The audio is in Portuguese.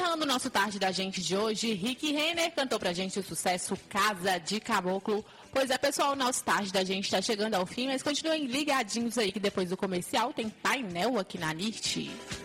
Encerrando o nosso Tarde da Gente de hoje, Rick Renner cantou pra gente o sucesso Casa de Caboclo. Pois é, pessoal, o nosso Tarde da Gente tá chegando ao fim, mas continuem ligadinhos aí que depois do comercial tem painel aqui na NIT.